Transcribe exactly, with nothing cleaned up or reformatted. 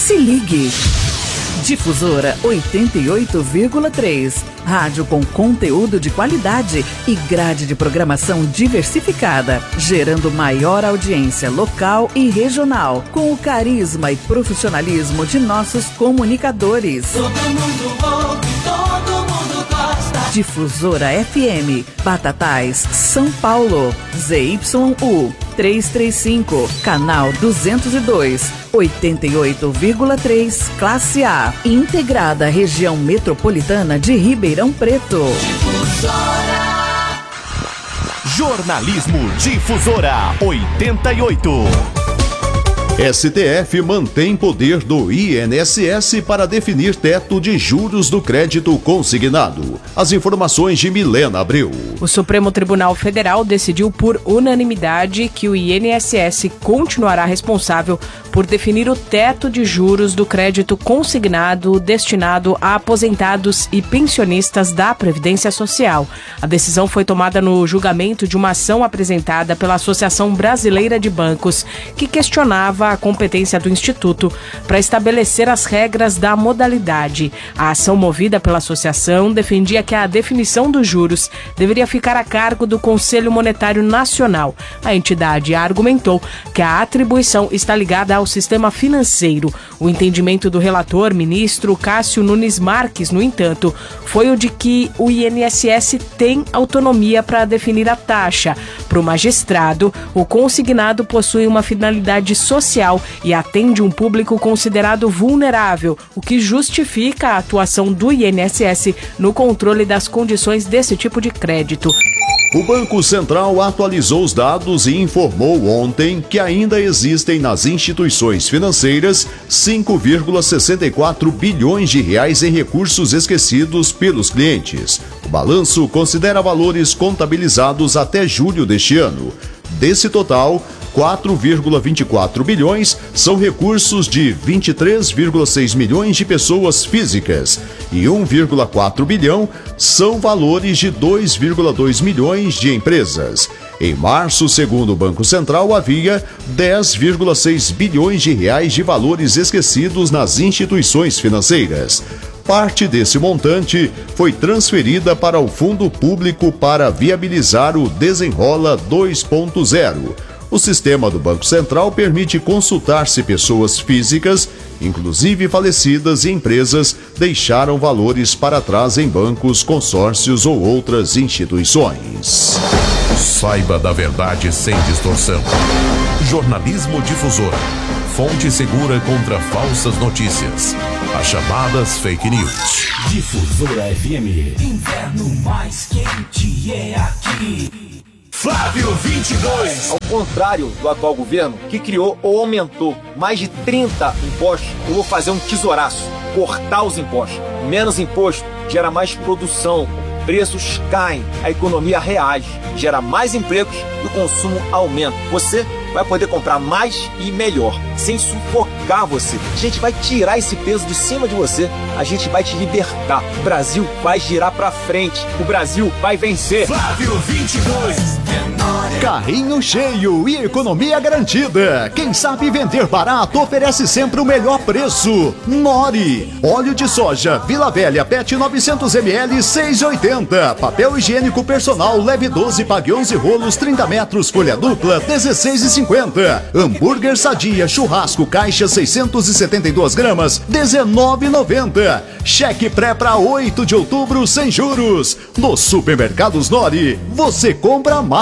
Se ligue. Difusora oitenta e oito vírgula três. Rádio com conteúdo de qualidade e grade de programação diversificada, gerando maior audiência local e regional, com o carisma e profissionalismo de nossos comunicadores. Todo mundo ouve, todo mundo gosta. Difusora F M, Batatais, São Paulo, Z Y U trezentos e trinta e cinco, canal duzentos e dois, oitenta e oito vírgula três, classe A, integrada à região metropolitana de Ribeirão Preto. Difusora. Jornalismo Difusora oitenta e oito. S T F mantém poder do I N S S para definir teto de juros do crédito consignado. As informações de Milena Abreu. O Supremo Tribunal Federal decidiu por unanimidade que o I N S S continuará responsável por definir o teto de juros do crédito consignado destinado a aposentados e pensionistas da Previdência Social. A decisão foi tomada no julgamento de uma ação apresentada pela Associação Brasileira de Bancos, que questionava a competência do Instituto para estabelecer as regras da modalidade. A ação movida pela associação defendia que a definição dos juros deveria ficar a cargo do Conselho Monetário Nacional. A entidade argumentou que a atribuição está ligada ao sistema financeiro. O entendimento do relator, ministro Cássio Nunes Marques, no entanto, foi o de que o I N S S tem autonomia para definir a taxa. Para o magistrado, o consignado possui uma finalidade social e atende um público considerado vulnerável, o que justifica a atuação do I N S S no controle das condições desse tipo de crédito. O Banco Central atualizou os dados e informou ontem que ainda existem nas instituições financeiras cinco vírgula sessenta e quatro bilhões de reais em recursos esquecidos pelos clientes. O balanço considera valores contabilizados até julho deste ano. Desse total, quatro vírgula vinte e quatro bilhões são recursos de vinte e três vírgula seis milhões de pessoas físicas e um vírgula quatro bilhão são valores de dois vírgula dois milhões de empresas. Em março, segundo o Banco Central, havia dez vírgula seis bilhões de reais de valores esquecidos nas instituições financeiras. Parte desse montante foi transferida para o Fundo Público para viabilizar o Desenrola dois ponto zero. O sistema do Banco Central permite consultar se pessoas físicas, inclusive falecidas e empresas, deixaram valores para trás em bancos, consórcios ou outras instituições. Saiba da verdade sem distorção. Jornalismo Difusora. Fonte segura contra falsas notícias. As chamadas fake news. Difusora F M. Inverno mais quente é aqui. Flávio vinte e dois. Ao contrário do atual governo, que criou ou aumentou mais de trinta impostos, eu vou fazer um tesouraço, cortar os impostos. Menos imposto gera mais produção, preços caem, a economia reage, gera mais empregos e o consumo aumenta. Você vai poder comprar mais e melhor, sem sufocar você. A gente vai tirar esse peso de cima de você, a gente vai te libertar. O Brasil vai girar pra frente, o Brasil vai vencer. Flávio vinte e dois. Carrinho cheio e economia garantida. Quem sabe vender barato oferece sempre o melhor preço. Nori. Óleo de soja Vila Velha P E T novecentos mililitros seis e oitenta. Papel higiênico personal leve doze, pague onze rolos, trinta metros, folha dupla dezesseis e cinquenta. Hambúrguer Sadia churrasco caixa seiscentos e setenta e duas gramas dezenove e noventa. Cheque pré para oito de outubro sem juros. Nos supermercados Nori, você compra mais.